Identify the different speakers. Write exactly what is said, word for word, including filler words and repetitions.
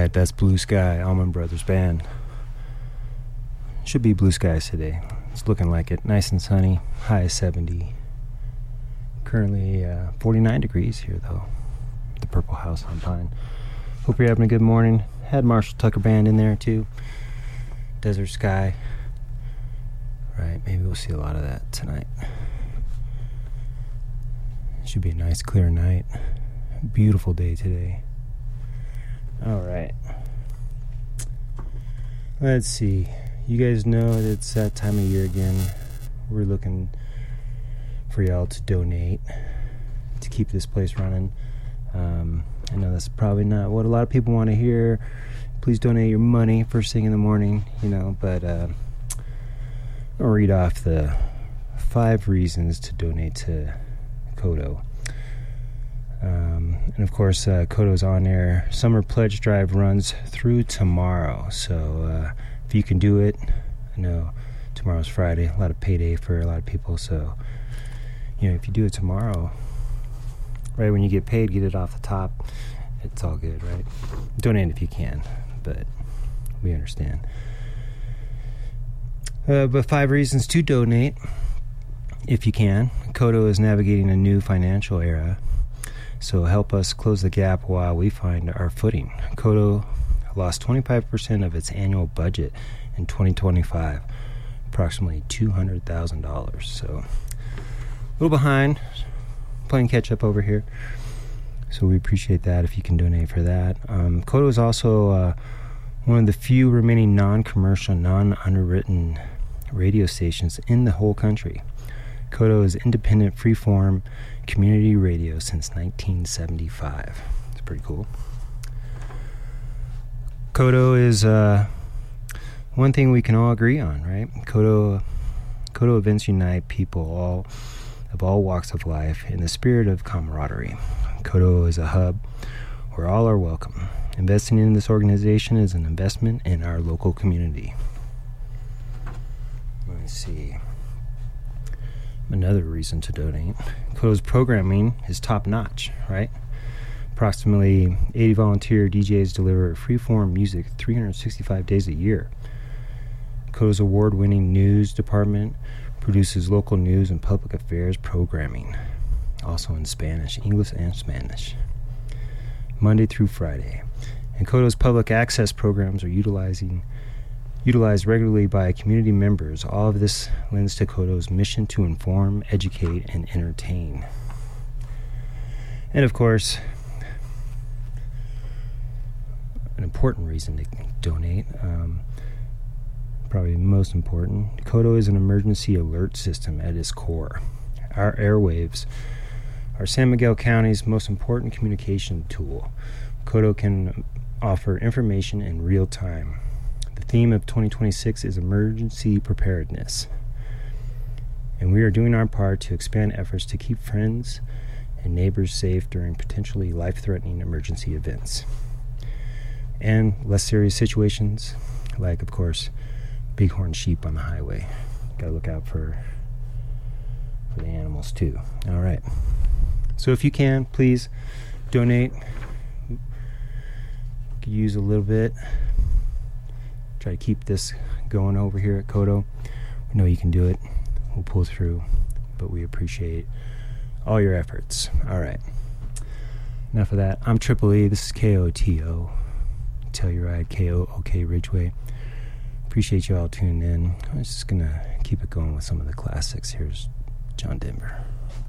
Speaker 1: right, that's Blue Sky, Allman Brothers Band. Should be blue skies today. It's looking like it. Nice and sunny, high of seventy. Currently uh, forty-nine degrees here, though. The Purple House on Pine. Hope you're having a good morning. Had Marshall Tucker Band in there, too. Desert Sky. Right, maybe we'll see a lot of that tonight. Should be a nice, clear night. Beautiful day today. All right. Let's see. You guys know that it's that time of year again. We're looking for y'all to donate to keep this place running. Um, I know that's probably not what a lot of people want to hear. Please donate your money first thing in the morning, you know, but uh, I'll read off the five reasons to donate to Kodo. Um, and of course, uh, Kodo's on air. Summer Pledge Drive runs through tomorrow, so uh, if you can do it, I know tomorrow's Friday, a lot of payday for a lot of people, so you know, if you do it tomorrow, right when you get paid, get it off the top. It's all good, right? Donate if you can, but we understand. Uh, but five reasons to donate, if you can. Kodo is navigating a new financial era, so help us close the gap while we find our footing. Kodo lost twenty-five percent of its annual budget in twenty twenty-five, approximately two hundred thousand dollars. So a little behind, playing catch up over here. So we appreciate that if you can donate for that. Um, Kodo is also uh, one of the few remaining non-commercial, non-underwritten radio stations in the whole country. Kodo is independent, freeform community radio since nineteen seventy-five. It's pretty cool. Kodo is uh, one thing we can all agree on, right? Kodo, Kodo events unite people all of all walks of life in the spirit of camaraderie. Kodo is a hub where all are welcome. Investing in this organization is an investment in our local community. Let me see. Another reason to donate. Kodo's programming is top-notch, right? Approximately eighty volunteer D Js deliver freeform music three hundred sixty-five days a year. Kodo's award-winning news department produces local news and public affairs programming, also in Spanish, English, and Spanish, Monday through Friday. And Kodo's public access programs are utilizing utilized regularly by community members. All of this lends to Kodo's mission to inform, educate, and entertain. And of course, an important reason to donate, um, probably the most important, Kodo is an emergency alert system at its core. Our airwaves are San Miguel County's most important communication tool. Kodo can offer information in real time. The theme of twenty twenty-six is emergency preparedness, and we are doing our part to expand efforts to keep friends and neighbors safe during potentially life-threatening emergency events and less serious situations, like, of course, bighorn sheep on the highway. Gotta look out for for the animals too. All right, so if you can, please donate. You could use a little bit. Try to keep this going over here at Kodo. We know you can do it. We'll pull through, but we appreciate all your efforts. All right, enough of that. I'm Triple E. This is K O T O. Telluride, K O O K Ridgeway. Appreciate you all tuning in. I'm just gonna keep it going with some of the classics. Here's John Denver.